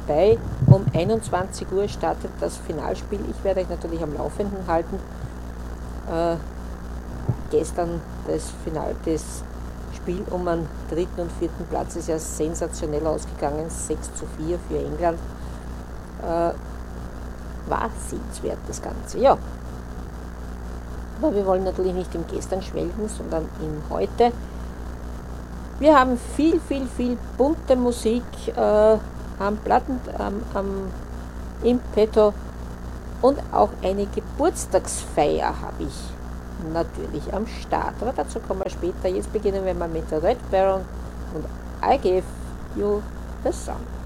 dabei. Um 21 Uhr startet das Finalspiel. Ich werde euch natürlich am Laufenden halten. Gestern das Spiel um den dritten und vierten Platz ist ja sensationell ausgegangen, 6:4 für England. War sehenswert das Ganze, ja. Aber wir wollen natürlich nicht im Gestern schwelgen, sondern im Heute. Wir haben viel bunte Musik am Platten, im Petto und auch eine Geburtstagsfeier habe ich natürlich am Start. Aber dazu kommen wir später. Jetzt beginnen wir mal mit Red Baron und I Give You the Song.